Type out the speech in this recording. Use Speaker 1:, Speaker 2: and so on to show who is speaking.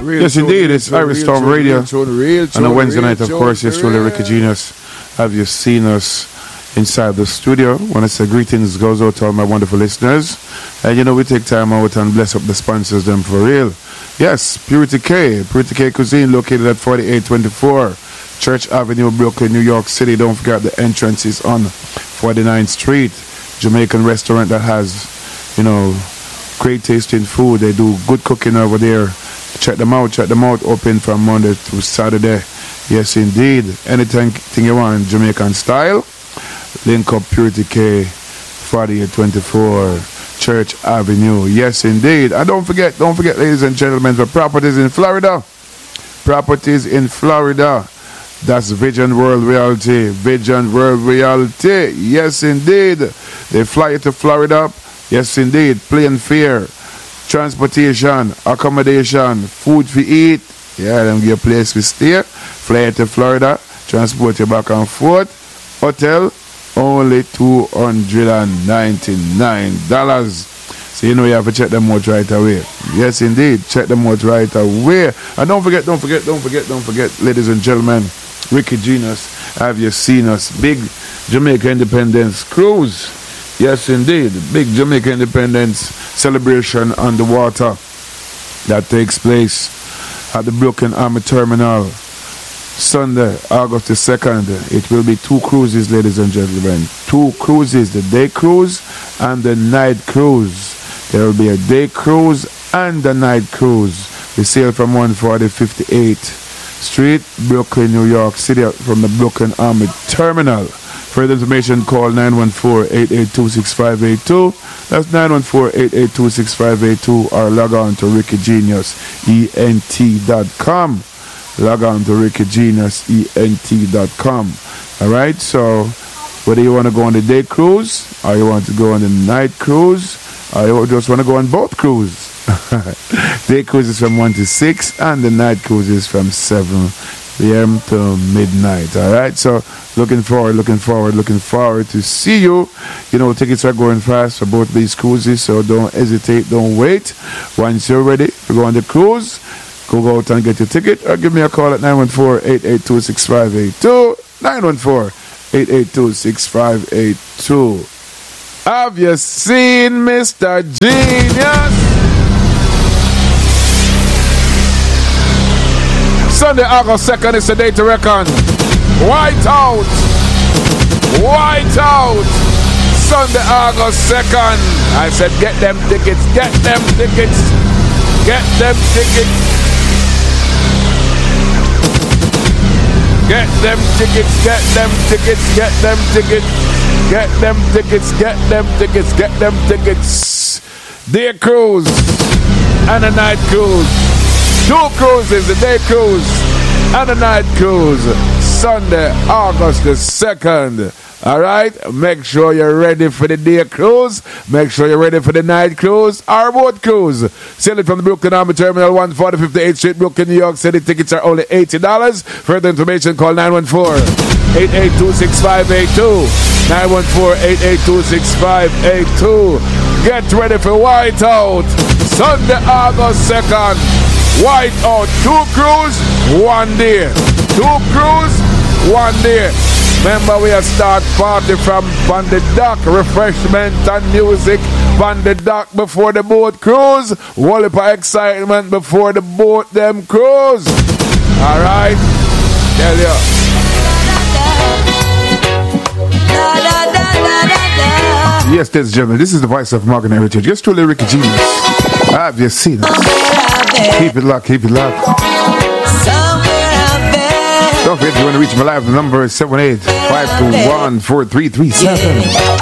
Speaker 1: Yes, indeed. It's Irish Storm Radio. On a Wednesday night, of course, it's truly Ricky Genius. Have you seen us inside the studio? When I say greetings goes out to all my wonderful listeners. And we take time out and bless up the sponsors, them for real. Yes, Purity K Cuisine, located at 4824 Church Avenue, Brooklyn, New York City. Don't forget the entrance is on 49th Street. Jamaican restaurant that has, great tasting food. They do good cooking over there. Check them out. Open from Monday to Saturday. Yes, indeed. Anything you want, Jamaican style. Link up Purity K, 4824 Church Avenue. Yes, indeed. And don't forget, ladies and gentlemen, for properties in Florida. That's Vision World Realty. Yes, indeed. They fly you to Florida. Yes, indeed. Plane fare, transportation, accommodation, food for eat. Yeah, them give a place to stay. Fly you to Florida, transport you back and forth. Hotel, only $299. So you have to check them out right away. Yes, indeed. Check them out right away. And don't forget, ladies and gentlemen, Ricky Genius, have you seen us? Big Jamaica Independence Cruise. Yes, indeed. Big Jamaica Independence celebration on the water that takes place at the Brooklyn Army Terminal. Sunday, August the 2nd. It will be 2 cruises, ladies and gentlemen. 2 cruises, the day cruise and the night cruise. There will be a day cruise and a night cruise. We sail from 140 58th Street, Brooklyn, New York City, from the Brooklyn Army Terminal. Further information, call 914-882-6582. That's 914-882-6582, or log on to rickygeniusent.com. Log on to rickygeniusent.com. All right, so whether you want to go on the day cruise, or you want to go on the night cruise, or you just want to go on both cruises. Day cruise is from 1 to 6, and the night cruise is from 7 p.m. to midnight. All right, so looking forward to see you. Tickets are going fast for both these cruises, so don't hesitate, don't wait. Once you're ready to go on the cruise, go out and get your ticket, or give me a call at 914-882-6582. 914-882-6582. Have you seen Mr. Genius? Sunday, August 2nd is the day to reckon. White out. Sunday, August 2nd. I said, get them tickets. Get them tickets. Get them tickets. Get them tickets. Get them tickets. Get them tickets. Get them tickets. Get them tickets. Get them tickets. Day cruise and a night cruise. 2 cruises, the day cruise and the night cruise. Sunday, August the 2nd. All right, make sure you're ready for the day cruise. Make sure you're ready for the night cruise or boat cruise. Sail it from the Brooklyn Army Terminal, 140 58th Street, Brooklyn, New York City. Tickets are only $80. Further information, call 914-882-6582. 914-882-6582. Get ready for Whiteout. Sunday, August 2nd. Whiteout. 2 cruise, 1 day. 2 cruise, 1 day. Remember, we have start party from on the dock, refreshment and music on the dock before the boat cruise. Whole heap of excitement before the boat them cruise. All right, tell you. Yes, ladies and gentlemen, this is the voice of Morgan Heritage. Just truly Ricky Genius. Have you seen us? Keep it locked. Don't forget, if you want to reach me live, the number is 785214337.